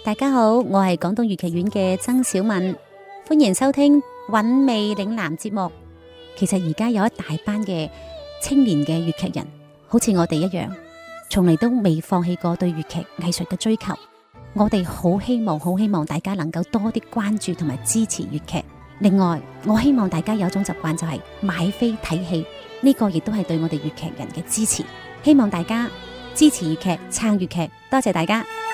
大家好，我係廣東粵劇院嘅曾小敏，歡迎收聽韻味嶺南節目。其實而家有一大班嘅青年嘅粵劇人，好似我哋一樣，從嚟都未放棄過對粵劇藝術嘅追求。我哋好希望大家能夠多啲關注同埋支持粵劇。另外，我希望大家有一種習慣，就係買飛睇戲，呢個亦都係對我哋粵劇人嘅支持。希望大家支持粵劇，撐粵劇，多謝大家。